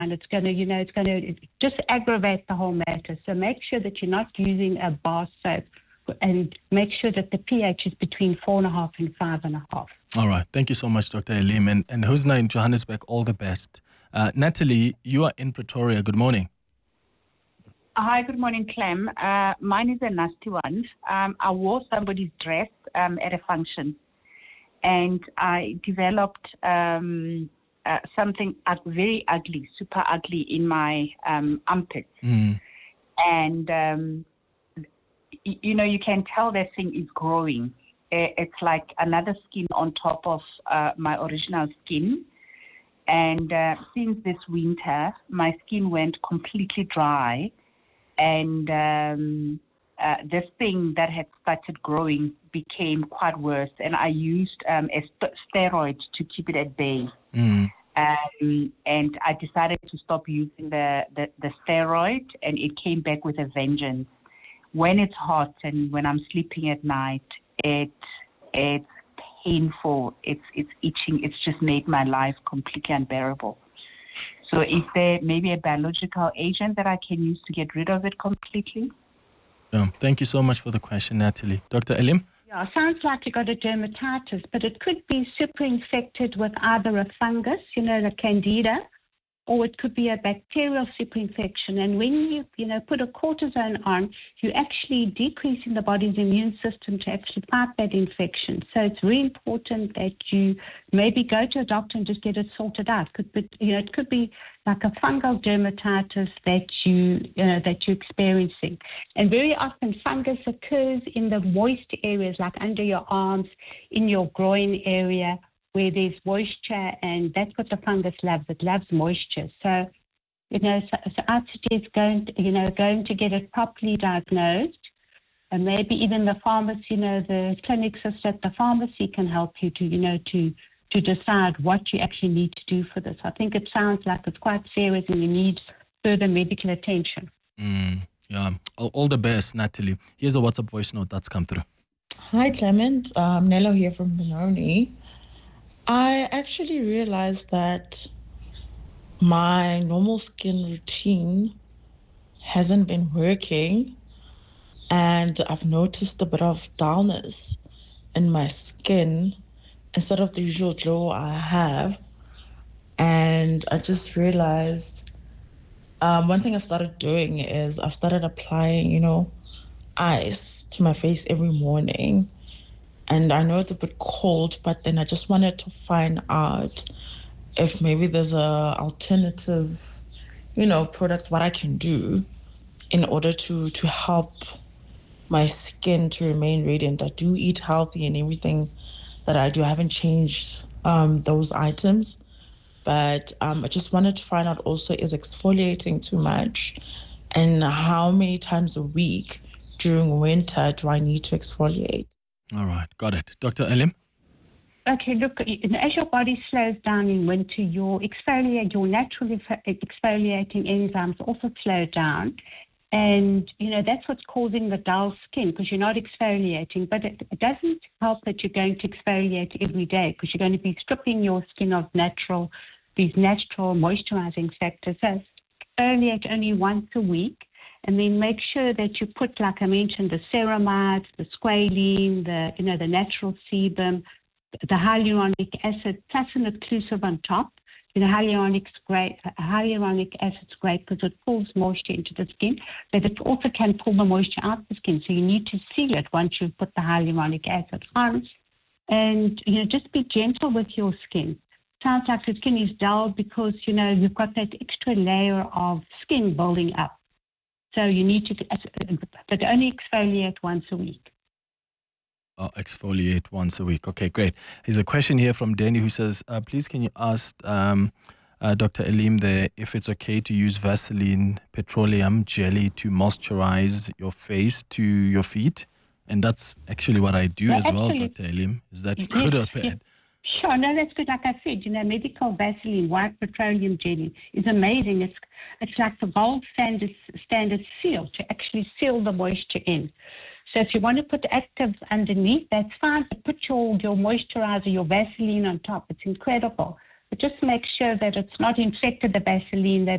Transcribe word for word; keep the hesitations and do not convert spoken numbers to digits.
and it's going to, you know, it's going to just aggravate the whole matter. So make sure that you're not using a bar soap, and make sure that the pH is between four and a half and five and a half. All right. Thank you so much, Doctor Elim. And, and Husna in Johannesburg, all the best. Uh, Natalie, you are in Pretoria. Good morning. Hi, good morning, Clem. Uh, mine is a nasty one. Um, I wore somebody's dress um, at a function, and I developed um, uh, something uh, very ugly, super ugly in my um, armpit. Mm. And, um, y- you know, you can tell that thing is growing. It's like another skin on top of uh, my original skin. And uh, since this winter, my skin went completely dry. And um, uh, this thing that had started growing became quite worse. And I used um, a st- steroid to keep it at bay. Mm. Um, and I decided to stop using the, the, the steroid, and it came back with a vengeance. When it's hot and when I'm sleeping at night, it it's painful. It's it's itching. It's just made my life completely unbearable. So is there maybe a biological agent that I can use to get rid of it completely? Yeah, thank you so much for the question, Natalie. Doctor Elim? Yeah, sounds like you got a dermatitis, but it could be super infected with either a fungus, you know, the candida, or it could be a bacterial super infection. And when you, you know, put a cortisone on, you're actually decreasing the body's immune system to actually fight that infection. So it's really important that you maybe go to a doctor and just get it sorted out. Could be, you know, it could be like a fungal dermatitis that you uh, that you're experiencing. And very often fungus occurs in the moist areas, like under your arms, in your groin area, where there's moisture, and that's what the fungus loves. It loves moisture. So, you know, so, so I'd suggest going, to, you know, going to get it properly diagnosed, and maybe even the pharmacy, you know, the clinics at the pharmacy can help you to, you know, to to decide what you actually need to do for this. I think it sounds like it's quite serious and you need further medical attention. Mm, yeah, all, all the best, Natalie. Here's a WhatsApp voice note that's come through. Hi, Clement. Um, Nello here from Benoni. I actually realized that my normal skin routine hasn't been working, and I've noticed a bit of dullness in my skin instead of the usual glow I have. And I just realized um, one thing I've started doing is I've started applying, you know, ice to my face every morning. And I know it's a bit cold, but then I just wanted to find out if maybe there's a alternative, you know, product, what I can do in order to, to help my skin to remain radiant. I do eat healthy and everything that I do. I haven't changed um, those items, but um, I just wanted to find out also, is exfoliating too much? And how many times a week during winter do I need to exfoliate? All right, got it. Doctor Elim? Okay, look, as your body slows down in winter, your exfoliate, your natural exfoliating enzymes also slow down. And, you know, that's what's causing the dull skin, because you're not exfoliating. But it, it doesn't help that you're going to exfoliate every day, because you're going to be stripping your skin of natural, these natural moisturizing factors. So exfoliate only once a week. And then make sure that you put, like I mentioned, the ceramides, the squalene, the, you know, the natural sebum, the hyaluronic acid, plus an occlusive on top. You know, hyaluronic great, hyaluronic acid's great because it pulls moisture into the skin, but it also can pull the moisture out of the skin. So you need to seal it once you've put the hyaluronic acid on. And, you know, just be gentle with your skin. Sounds like your skin is dull because, you know, you've got that extra layer of skin building up. So you need to, but only exfoliate once a week. Oh, exfoliate once a week. Okay, great. There's a question here from Danny who says, uh, please can you ask um, uh, Doctor Elim there if it's okay to use Vaseline petroleum jelly to moisturize your face to your feet? And that's actually what I do yeah, as well, actually, Doctor Elim. Is that yes, good or bad? Yes. Sure, no, that's good. Like I said, you know, medical Vaseline, white petroleum jelly is amazing. It's it's like the gold standard standard seal to actually seal the moisture in. So if you want to put actives underneath, that's fine. But put your, your moisturizer, your Vaseline on top. It's incredible. But just make sure that it's not infected the Vaseline, that